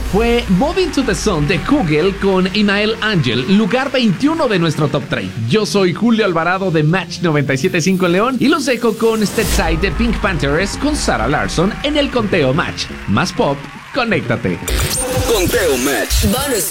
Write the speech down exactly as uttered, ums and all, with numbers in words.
fue Moving to the Sun de Kugel con Imael Ángel, lugar veintiuno de nuestro top tres. Yo soy Julio Alvarado de Match noventa y siete punto cinco en León y los dejo con Step Side de Pink Panthers con Sarah Larsson en el conteo Match. Más pop, conéctate. Conteo Match. Bonus